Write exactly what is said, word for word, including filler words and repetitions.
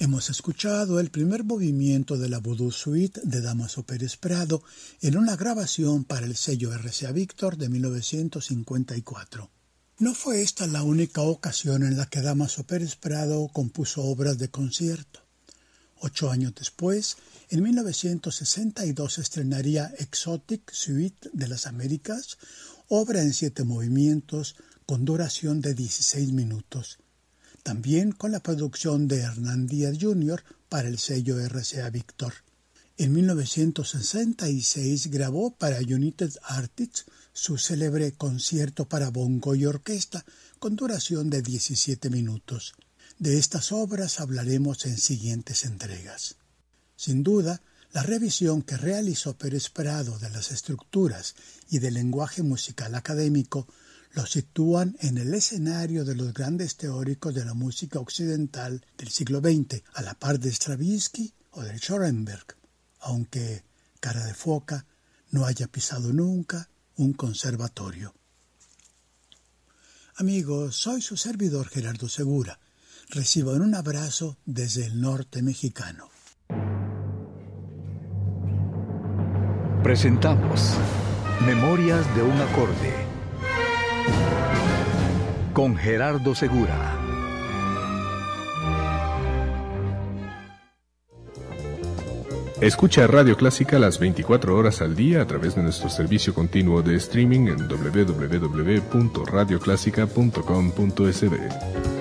Hemos escuchado el primer movimiento de la Voodoo Suite de Dámaso Pérez Prado en una grabación para el sello R C A Víctor de mil novecientos cincuenta y cuatro. No fue esta la única ocasión en la que Dámaso Pérez Prado compuso obras de concierto. Ocho años después, en mil novecientos sesenta y dos estrenaría Exotic Suite de las Américas, obra en siete movimientos con duración de dieciséis minutos. También con la producción de Hernán Díaz junior para el sello R C A Víctor. En mil novecientos sesenta y seis grabó para United Artists su célebre concierto para bongo y orquesta con duración de diecisiete minutos. De estas obras hablaremos en siguientes entregas. Sin duda, la revisión que realizó Pérez Prado de las estructuras y del lenguaje musical académico lo sitúan en el escenario de los grandes teóricos de la música occidental del siglo veinte, a la par de Stravinsky o de Schoenberg, aunque, cara de foca, no haya pisado nunca un conservatorio. Amigos, soy su servidor Gerardo Segura. Reciban un abrazo desde el norte mexicano. Presentamos Memorias de un acorde con Gerardo Segura. Escucha Radio Clásica las veinticuatro horas al día a través de nuestro servicio continuo de streaming en doble u doble u doble u punto radio clásica punto com punto es be.